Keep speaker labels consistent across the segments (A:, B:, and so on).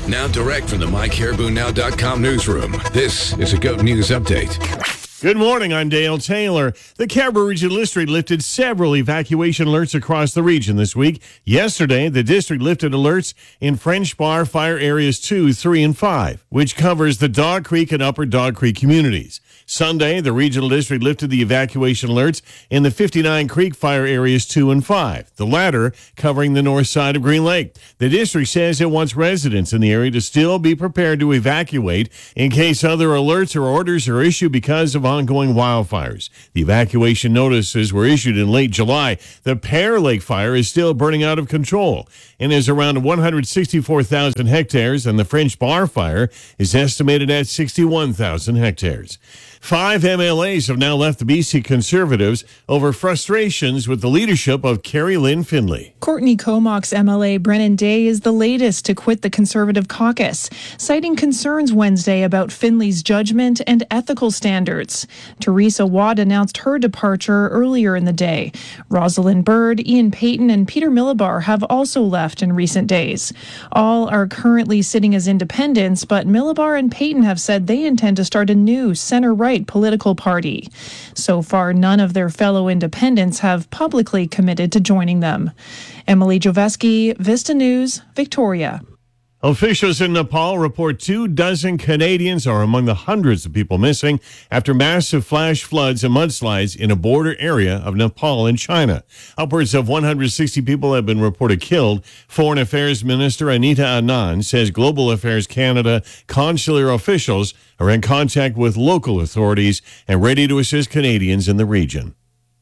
A: Now direct from the MyCaribouNow.com newsroom, this is a GOAT News Update.
B: Good morning, I'm Dale Taylor. The Caribou Regional District lifted several evacuation alerts across the region this week. Yesterday, the district lifted alerts in French Bar Fire Areas 2, 3, and 5, which covers the Dog Creek and Upper Dog Creek communities. Sunday, the regional district lifted the evacuation alerts in the 59 Creek Fire Areas 2 and 5, the latter covering the north side of Green Lake. The district says it wants residents in the area to still be prepared to evacuate in case other alerts or orders are issued because of ongoing wildfires. The evacuation notices were issued in late July. The Pear Lake fire is still burning out of control and is around 164,000 hectares, and the French Bar fire is estimated at 61,000 hectares. 5 MLAs have now left the BC Conservatives over frustrations with the leadership of Carrie Lynn Finley.
C: Courtney Comox MLA Brennan Day is the latest to quit the Conservative caucus, citing concerns Wednesday about Finley's judgment and ethical standards. Teresa Watt announced her departure earlier in the day. Rosalind Bird, Ian Payton, and Peter Millibar have also left in recent days. All are currently sitting as independents, but Millibar and Payton have said they intend to start a new center-right political party. So far, none of their fellow independents have publicly committed to joining them. Emily Joveski, Vista News, Victoria.
B: Officials in Nepal report 24 Canadians are among the hundreds of people missing after massive flash floods and mudslides in a border area of Nepal and China. Upwards of 160 people have been reported killed. Foreign Affairs Minister Anita Anand says Global Affairs Canada consular officials are in contact with local authorities and ready to assist Canadians in the region.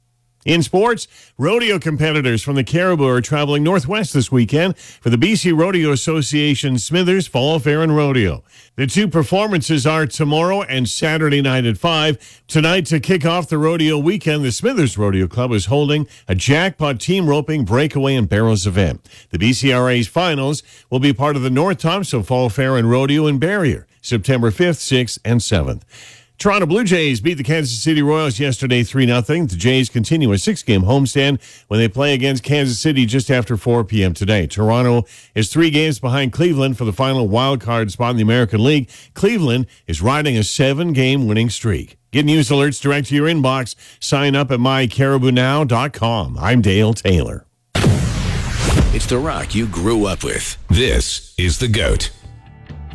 B: In sports, rodeo competitors from the Caribou are traveling northwest this weekend for the BC Rodeo Association Smithers Fall Fair and Rodeo. The two performances are tomorrow and Saturday night at 5. Tonight, to kick off the rodeo weekend, the Smithers Rodeo Club is holding a jackpot team roping, breakaway, and barrels event. The BCRA's finals will be part of the North Thompson Fall Fair and Rodeo in Barrier, September 5th, 6th, and 7th. Toronto Blue Jays beat the Kansas City Royals yesterday 3-0. The Jays continue a 6-game homestand when they play against Kansas City just after 4 p.m. today. Toronto is 3 games behind Cleveland for the final wild card spot in the American League. Cleveland is riding a 7-game winning streak. Get news alerts direct to your inbox. Sign up at MyCaribouNow.com. I'm Dale Taylor.
A: It's the rock you grew up with. This is the GOAT.